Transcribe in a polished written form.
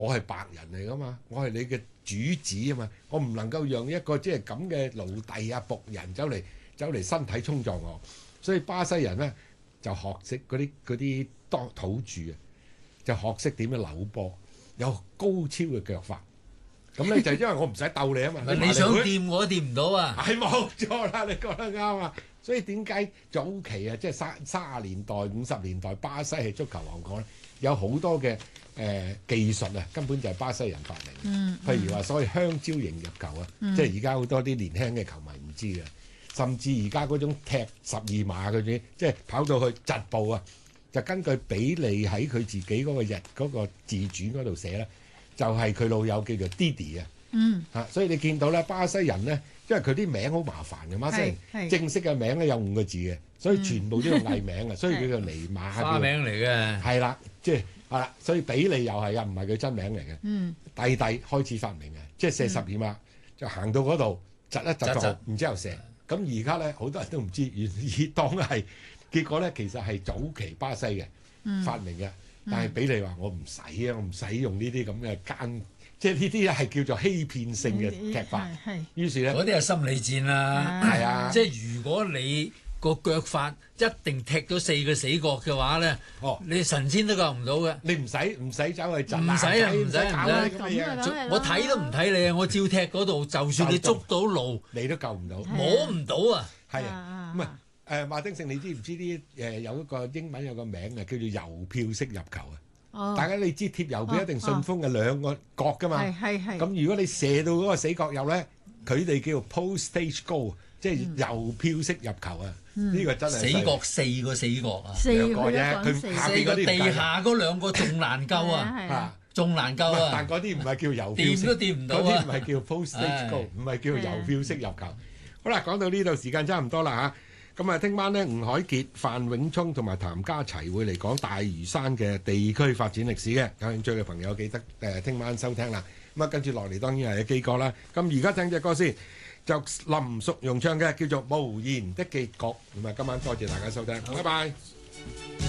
我係白人嚟噶嘛，我係你嘅主子啊嘛，我唔能夠讓一個即係咁嘅奴隸啊僕人走嚟身體衝撞我，所以巴西人咧就學識嗰啲土著啊，就學識點樣扭波，有高超嘅腳法。咁咧就因為我唔使鬥你啊嘛， 你想掂我都掂唔到啊！ 係冇錯啦，你講得啱啊！所以點解早期啊，即係30年代、50年代巴西係足球王國咧，有好多嘅技術啊，根本就係巴西人發明。譬如話所謂香蕉型入球啊，即係而家好多啲年輕嘅球迷唔知嘅，甚至而家嗰種踢12碼嗰啲，即係跑到去疾步啊，就根據比利喺佢自己嗰個自傳嗰度寫啦，就係佢老友叫做 Didi 啊。所以你見到咧巴西人咧，因為佢啲名好麻煩嘅嘛，即係正式嘅名咧有5個字嘅，所以全部都用藝名嘅，所以叫做尼馬。 花名嚟嘅。 係啦，即係係啦，所以比利又係啊，唔係佢真名嚟嘅。弟弟開始發明嘅，即係射12碼就行到嗰度窒一窒就，然之後射。咁而家咧好多人都唔知，原以當係結果咧，其實係早期巴西嘅發明嘅。但係比利話我唔使啊，我唔使用呢啲咁嘅奸，即係呢啲係叫做欺騙性嘅踢法。於是咧， 嗰啲係心理戰啦。 係啊， 即係如果你個腳法一定踢咗4個死角嘅話咧，你神仙都救唔到嘅。 你唔使走去窒， 唔使啊，唔使搞呢啲咁嘅嘢。我睇都唔睇你啊！我照踢嗰度，就算你捉到路， 你都救唔到， 摸唔到啊！ 係啊，咁啊。馬丁勝，你知唔知啲有一個英文有個名啊，叫做郵票式入球啊！大家你知貼郵票一定順豐嘅2個角㗎嘛？係。咁如果你射到嗰個死角入咧，佢哋叫做 postage goal，即係郵票式入球啊！呢個真係死角4個死角啊 ，2個啫，佢下邊嗰啲地下嗰2個仲難救啊！仲難救啊！ 但嗰啲唔係叫郵票式， 掂都掂唔到啊！ 嗰啲唔係叫 postage goal，唔係叫郵票式入球。好啦，講到呢度時間差唔多啦嚇。咁啊，聽晚咧，吳凱傑、范永聰同埋譚家齊會嚟講大嶼山嘅地區發展歷史嘅，有興趣嘅朋友記得聽晚收聽啦。咁啊，跟住落嚟當然係基哥啦。咁而家聽隻歌先，就林淑容唱嘅叫做《無言的結局》。咁啊，今晚多謝大家收聽，拜拜。